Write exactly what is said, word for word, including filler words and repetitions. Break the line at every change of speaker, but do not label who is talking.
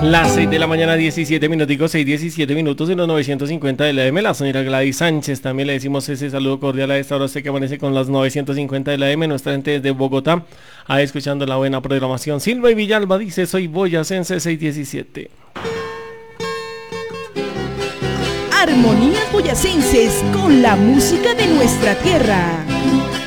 Las seis de la mañana, diecisiete minuticos, seis, diecisiete minutos en los novecientos cincuenta de la M. La señora Gladys Sánchez, también le decimos ese saludo cordial a esta hora, usted que amanece con las novecientos cincuenta de la M. Nuestra gente desde Bogotá, ahí escuchando la buena programación. Silva y Villalba dice, soy boyacense, seis diecisiete.
Armonías boyacenses con la música de nuestra tierra.